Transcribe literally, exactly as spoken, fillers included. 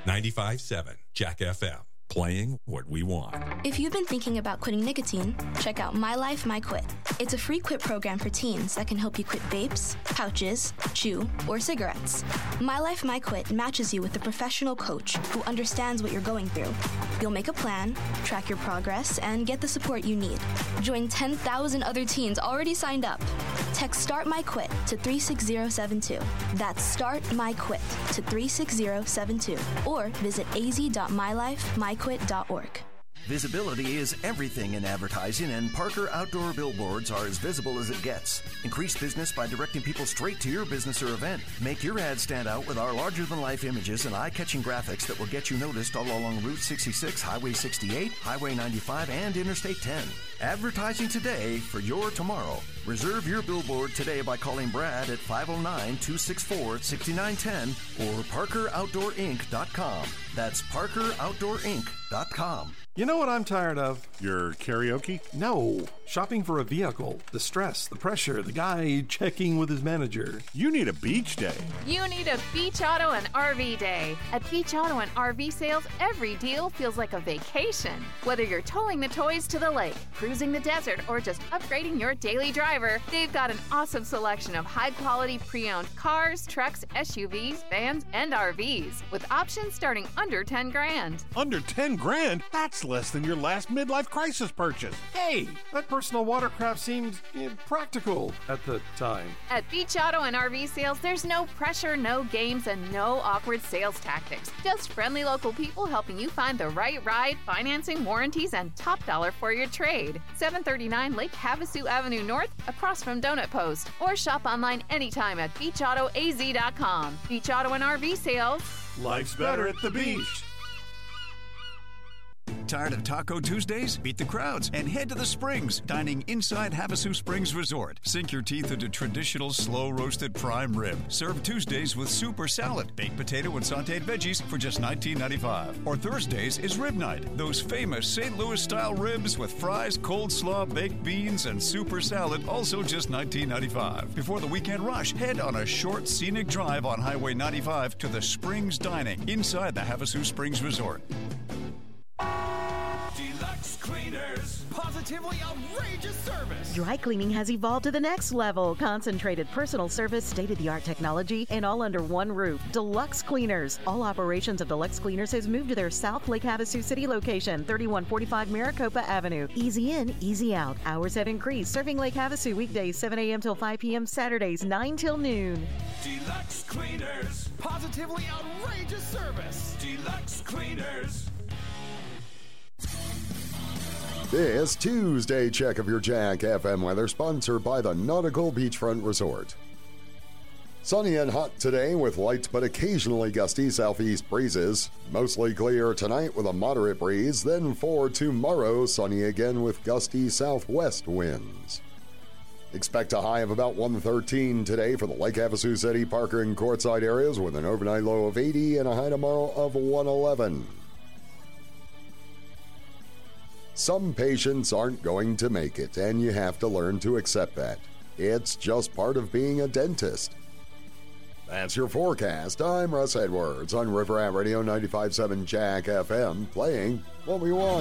ninety-five point seven Jack F M, playing what we want. If you've been thinking about quitting nicotine, check out My Life, My Quit. It's a free quit program for teens that can help you quit vapes, pouches, chew, or cigarettes. My Life, My Quit matches you with a professional coach who understands what you're going through. You'll make a plan, track your progress, and get the support you need. Join ten thousand other teens already signed up. Text START My Quit to three six zero seven two. That's START My Quit to three six zero seven two. Or visit a z dot my life my quit dot org. Visibility is everything in advertising, and Parker Outdoor Billboards are as visible as it gets. Increase business by directing people straight to your business or event. Make your ad stand out with our larger-than-life images and eye-catching graphics that will get you noticed all along Route sixty-six, Highway sixty-eight, Highway ninety-five, and Interstate ten. Advertising today for your tomorrow. Reserve your billboard today by calling Brad at five oh nine, two six four, six nine one oh or parker outdoor inc dot com. That's parker outdoor inc dot com. You know what I'm tired of? Your karaoke? No. Shopping for a vehicle. The stress, the pressure, the guy checking with his manager. You need a beach day. You need a beach auto and R V day. At Beach Auto and R V sales, every deal feels like a vacation. Whether you're towing the toys to the lake, cruising the desert, or just upgrading your daily driver, they've got an awesome selection of high-quality pre-owned cars, trucks, S U Vs, vans, and R Vs, with options starting under ten grand. Under ten grand? That's less than your last midlife crisis purchase. Hey, that personal watercraft seemed eh, practical at the time. At Beach Auto and R V sales, there's no pressure, no games, and no awkward sales tactics. Just friendly local people helping you find the right ride, financing, warranties, and top dollar for your trade. seven thirty-nine Lake Havasu Avenue North, across from Donut Post. Or shop online anytime at beach auto a z dot com. Beach Auto and R V sales. Life's better at the beach. Tired of Taco Tuesdays? Beat the crowds and head to the Springs, dining inside Havasu Springs Resort. Sink your teeth into traditional slow-roasted prime rib. Serve Tuesdays with soup or salad, baked potato and sautéed veggies for just nineteen ninety-five. Or Thursdays is rib night. Those famous Saint Louis-style ribs with fries, cold slaw, baked beans, and soup or salad, also just nineteen ninety-five. Before the weekend rush, head on a short, scenic drive on Highway ninety-five to the Springs Dining inside the Havasu Springs Resort. Deluxe Cleaners. Positively outrageous service. Dry cleaning has evolved to the next level. Concentrated personal service, state-of-the-art technology, and all under one roof. Deluxe Cleaners. All operations of Deluxe Cleaners has moved to their South Lake Havasu City location, thirty-one forty-five Maricopa Avenue. Easy in, easy out. Hours have increased. Serving Lake Havasu weekdays seven a.m. till five p.m. Saturdays nine till noon. Deluxe Cleaners. Positively outrageous service. Deluxe Cleaners. This Tuesday check of your Jack F M weather sponsored by the Nautical Beachfront Resort. Sunny and hot today with light but occasionally gusty southeast breezes. Mostly clear tonight with a moderate breeze. Then for tomorrow, sunny again with gusty southwest winds. Expect a high of about one thirteen today for the Lake Havasu City, Parker, and Quartzsite areas with an overnight low of eighty and a high tomorrow of one eleven. Some patients aren't going to make it, and you have to learn to accept that. It's just part of being a dentist. That's your forecast. I'm Russ Edwards on River Rat Radio ninety-five point seven Jack F M, playing what we want.